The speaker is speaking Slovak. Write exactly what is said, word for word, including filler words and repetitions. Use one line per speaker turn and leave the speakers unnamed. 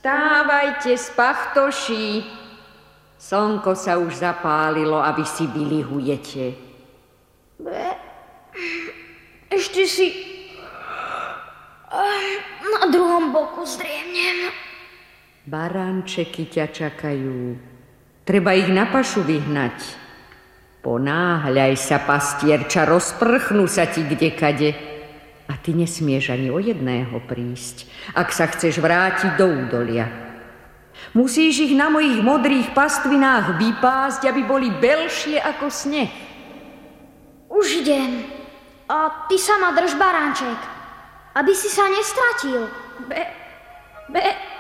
Vstávajte, spachtoši. Slnko sa už zapálilo a vy si vylihujete.
Be, ešte si na druhom boku zdriemnem.
Baránčeky ťa čakajú. Treba ich na pašu vyhnať. Ponáhľaj sa, pastierča, rozprchnú sa ti kdekade. A ty nesmieš ani o jedného prísť, ak sa chceš vrátiť do údolia. Musíš ich na mojich modrých pastvinách vypásť, aby boli belšie ako sneh.
Už idem. A ty sa ma drž, baránček, aby si sa nestratil.
Be, be.